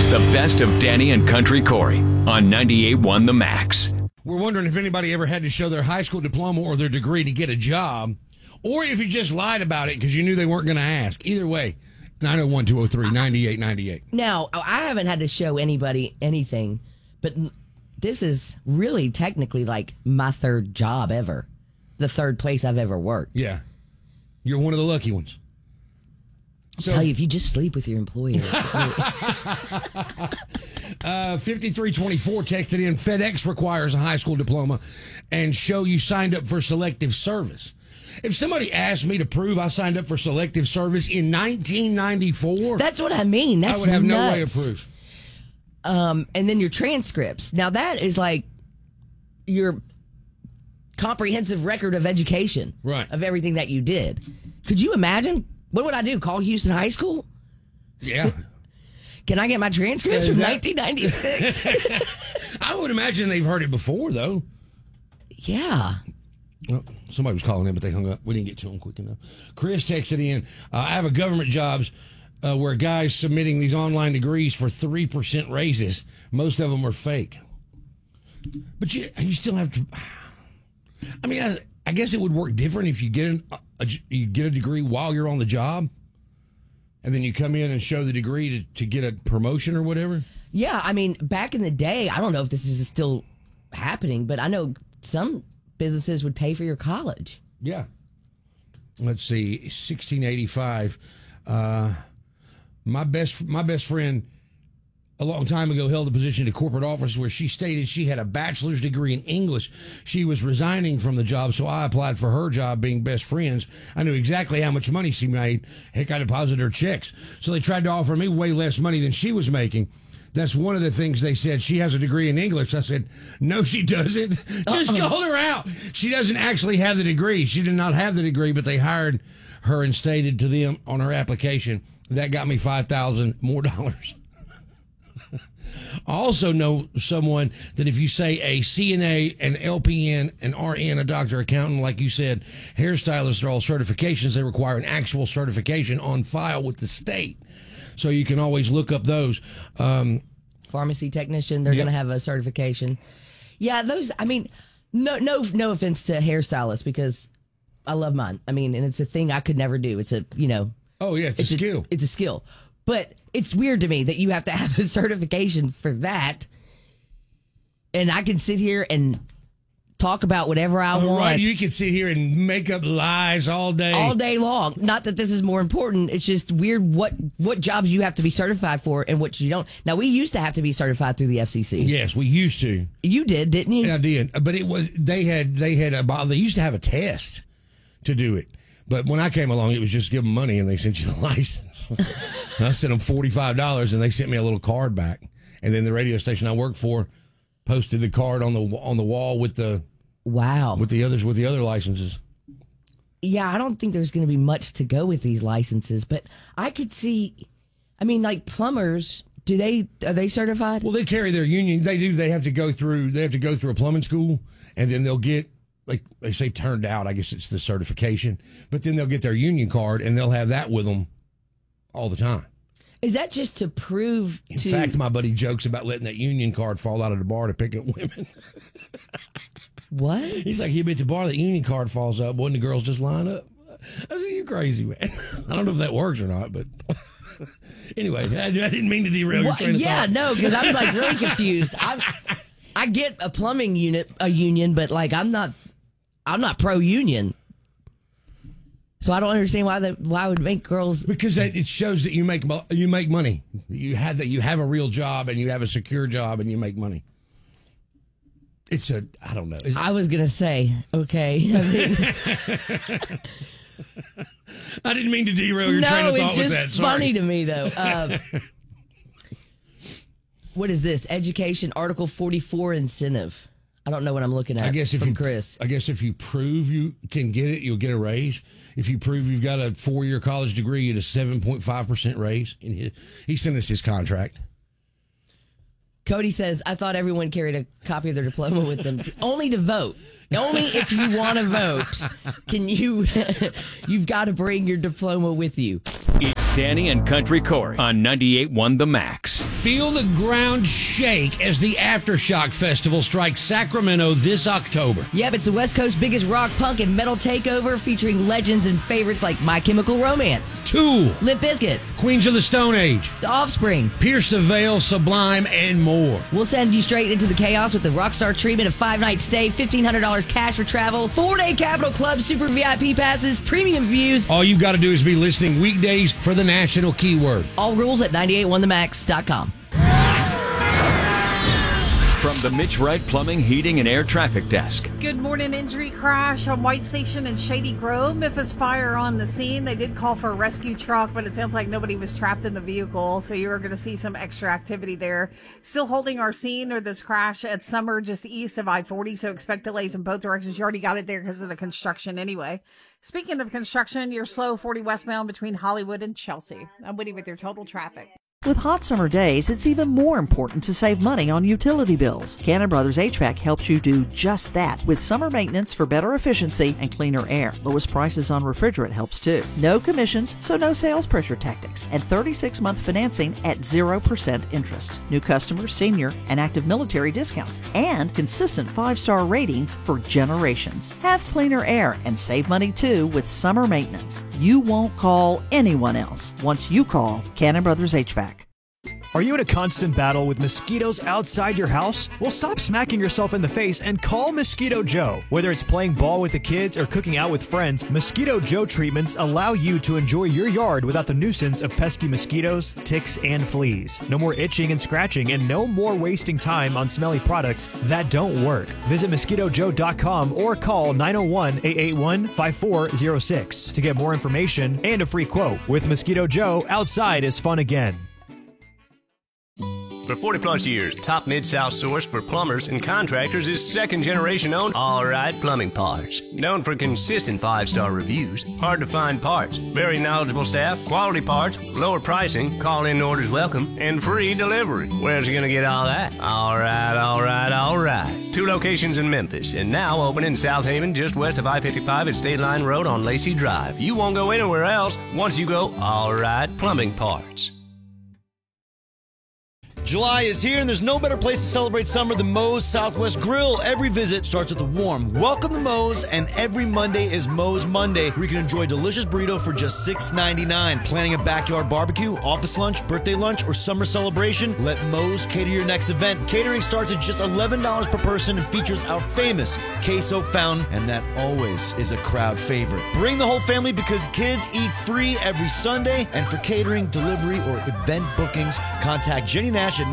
It's the best of Danny and Country Corey on 98.1 The Max. We're wondering if anybody ever had to show their high school diploma or their degree to get a job, or if you just lied about it because you knew they weren't going to ask. Either way, 901-203-9898. Now, I haven't had to show anybody anything, but this is really technically like my third job ever. The third place I've ever worked. Yeah. You're one of the lucky ones. So, tell you, if you just sleep with your employer. 5324 texted in, FedEx requires a high school diploma and show you signed up for selective service. If somebody asked me to prove I signed up for selective service in 1994... That's what I mean. That's I would have nuts. no way of proof. And then your transcripts. Now that is like your comprehensive record of education. Right. Of everything that you did. Could you imagine? What would I do? Call Houston High School? Yeah. Can I get my transcripts from 1996? I would imagine they've heard it before, though. Yeah. Well, somebody was calling in, but they hung up. We didn't get to them quick enough. Chris texted in, I have a government jobs where guys submitting these online degrees for 3% raises. Most of them are fake. But you still have to... I mean, I guess it would work different if you get a degree while you're on the job, and then you come in and show the degree to get a promotion or whatever. Yeah, I mean, back in the day, I don't know if this is still happening, but I know some businesses would pay for your college. Yeah. Let's see, 1685. My best friend a long time ago held a position in a corporate office where she stated she had a bachelor's degree in English. She was resigning from the job, so I applied for her job being best friends. I knew exactly how much money she made. Heck, I deposited her checks. So they tried to offer me way less money than she was making. That's one of the things they said. She has a degree in English. I said, no, she doesn't. Just call her out. She doesn't actually have the degree. She did not have the degree, but they hired her and stated to them on her application, that got me $5,000 more dollars. I also know someone that if you say a CNA, an LPN, an RN, a doctor, accountant, like you said, hairstylist are all certifications. They require an actual certification on file with the state. So you can always look up those. Pharmacy technician, they're going to have a certification. Yeah, those, I mean, no offense to hairstylists because I love mine. I mean, and it's a thing I could never do. It's a, Oh, yeah, it's a skill. It's a skill. But it's weird to me that you have to have a certification for that. And I can sit here and talk about whatever I want. Right, you can sit here and make up lies all day. All day long. Not that this is more important. It's just weird what jobs you have to be certified for and what you don't. Now, we used to have to be certified through the FCC. Yes, we used to. You did, didn't you? Yeah, I did. But it was they used to have a test to do it. But when I came along, it was just give them money and they sent you the license. I sent them $45 and they sent me a little card back. And then the radio station I worked for posted the card on the wall with the other licenses. Yeah, I don't think there's going to be much to go with these licenses, but I could see. I mean, like plumbers, are they certified? Well, they carry their union. They do. They have to go through a plumbing school, and then they'll get, like they say, turned out. I guess it's the certification, but then they'll get their union card and they'll have that with them all the time. Is that just to prove? In fact, my buddy jokes about letting that union card fall out of the bar to pick up women. What? He's like, he'll be at the bar, the union card falls up, boy, and the girls just line up. I said, you crazy, man. I don't know if that works or not, but anyway, I didn't mean to derail your train of thought. Yeah, no, because I'm like really confused. I get a plumbing union, but like I'm not pro-union. So I don't understand why would make girls, because it shows that you make money. You have a real job and you have a secure job and you make money. I don't know. I was gonna say, okay. I didn't mean to derail your train of thought with that. No, it's just funny to me though. What is this? Education Article 44 incentive. I don't know what I'm looking at. Chris. I guess if you prove you can get it, you'll get a raise. If you prove you've got a 4-year college degree, you get a 7.5% raise. He sent us his contract. Cody says, I thought everyone carried a copy of their diploma with them. Only to vote. Only if you want to vote can you've got to bring your diploma with you. It's Danny and Country Corey on 98.1 The Max. Feel the ground shake as the Aftershock Festival strikes Sacramento this October. Yep, it's the West Coast's biggest rock, punk, and metal takeover featuring legends and favorites like My Chemical Romance, Tool, Limp Bizkit, Queens of the Stone Age, The Offspring, Pierce the Veil, Sublime, and more. We'll send you straight into the chaos with the Rockstar treatment of 5-night stay, $1,500 cash for travel, 4-day Capitol Club, super VIP passes, premium views. All you've got to do is be listening weekdays for the national keyword. All rules at 981themax.com. From the Mitch Wright Plumbing, Heating, and Air Traffic Desk. Good morning. Injury crash on White Station in Shady Grove. Memphis Fire on the scene. They did call for a rescue truck, but it sounds like nobody was trapped in the vehicle, so you are going to see some extra activity there. Still holding our scene or this crash at Summer just east of I-40, so expect delays in both directions. You already got it there because of the construction anyway. Speaking of construction, you're slow 40 westbound between Hollywood and Chelsea. I'm Woody with your total traffic. With hot summer days, it's even more important to save money on utility bills. Cannon Brothers HVAC helps you do just that with summer maintenance for better efficiency and cleaner air. Lowest prices on refrigerant helps too. No commissions, so no sales pressure tactics. And 36-month financing at 0% interest. New customers, senior, and active military discounts. And consistent 5-star ratings for generations. Have cleaner air and save money too with summer maintenance. You won't call anyone else once you call Cannon Brothers HVAC. Are you in a constant battle with mosquitoes outside your house? Well, stop smacking yourself in the face and call Mosquito Joe. Whether it's playing ball with the kids or cooking out with friends, Mosquito Joe treatments allow you to enjoy your yard without the nuisance of pesky mosquitoes, ticks, and fleas. No more itching and scratching, and no more wasting time on smelly products that don't work. Visit MosquitoJoe.com or call 901-881-5406 to get more information and a free quote. With Mosquito Joe, outside is fun again. For 40-plus years, top Mid-South source for plumbers and contractors is second-generation owned All Right Plumbing Parts. Known for consistent 5-star reviews, hard-to-find parts, very knowledgeable staff, quality parts, lower pricing, call-in orders welcome, and free delivery. Where's you going to get all that? All right, all right, all right. 2 locations in Memphis, and now open in South Haven, just west of I-55 at State Line Road on Lacey Drive. You won't go anywhere else once you go All Right Plumbing Parts. July is here, and there's no better place to celebrate summer than Moe's Southwest Grill. Every visit starts with a warm welcome to Moe's, and every Monday is Moe's Monday, where you can enjoy a delicious burrito for just $6.99. Planning a backyard barbecue, office lunch, birthday lunch, or summer celebration? Let Moe's cater your next event. Catering starts at just $11 per person and features our famous queso fountain, and that always is a crowd favorite. Bring the whole family because kids eat free every Sunday, and for catering, delivery, or event bookings, contact Jenny Nash at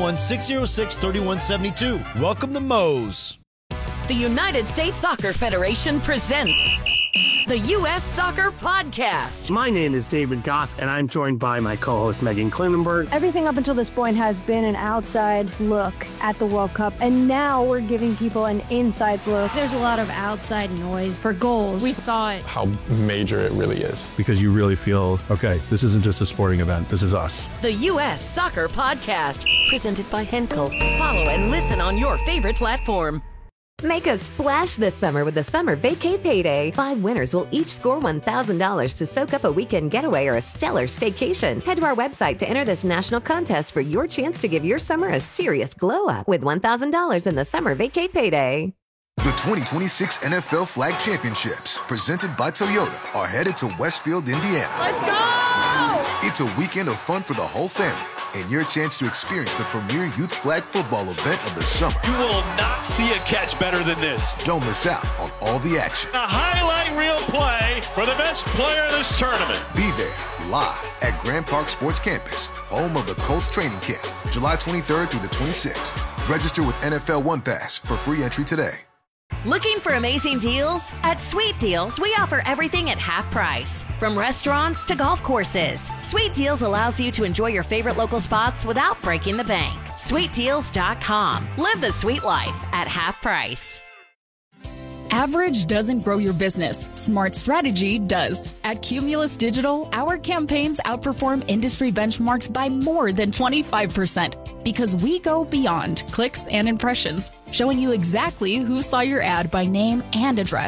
901-606-3172. Welcome to Moe's. The United States Soccer Federation presents the U.S. Soccer Podcast. My name is David Goss, and I'm joined by my co-host Megan Klinenberg. Everything up until this point has been an outside look at the World Cup, and now we're giving people an inside look. There's a lot of outside noise for goals. We thought how major it really is, because you really feel, okay, this isn't just a sporting event, this is us. The U.S. Soccer Podcast, presented by Henkel. Follow and listen on your favorite platform. Make a splash this summer with the Summer Vacay Payday. 5 winners will each score $1,000 to soak up a weekend getaway or a stellar staycation. Head to our website to enter this national contest for your chance to give your summer a serious glow-up with $1,000 in the Summer Vacay Payday. The 2026 NFL Flag Championships, presented by Toyota, are headed to Westfield, Indiana. Let's go! It's a weekend of fun for the whole family, and your chance to experience the premier youth flag football event of the summer. You will not see a catch better than this. Don't miss out on all the action. A highlight reel play for the best player of this tournament. Be there live at Grand Park Sports Campus, home of the Colts training camp, July 23rd through the 26th. Register with NFL One Pass for free entry today. Looking for amazing deals? At Sweet Deals, we offer everything at half price. From restaurants to golf courses, Sweet Deals allows you to enjoy your favorite local spots without breaking the bank. SweetDeals.com. Live the sweet life at half price. Average doesn't grow your business. Smart strategy does. At Cumulus Digital, our campaigns outperform industry benchmarks by more than 25% because we go beyond clicks and impressions, showing you exactly who saw your ad by name and address.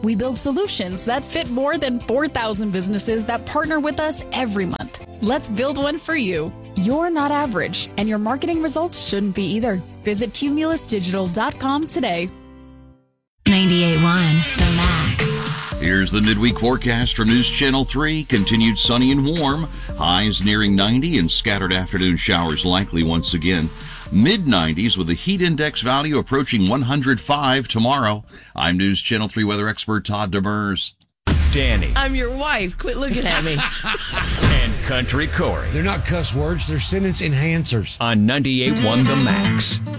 We build solutions that fit more than 4,000 businesses that partner with us every month. Let's build one for you. You're not average, and your marketing results shouldn't be either. Visit cumulusdigital.com today. 98.1 The Max. Here's the midweek forecast from News Channel 3. Continued sunny and warm. Highs nearing 90 and scattered afternoon showers likely once again. Mid-90s with a heat index value approaching 105 tomorrow. I'm News Channel 3 weather expert Todd Demers. Danny. I'm your wife. Quit looking at me. And Country Corey. They're not cuss words. They're sentence enhancers. On 98.1 The Max.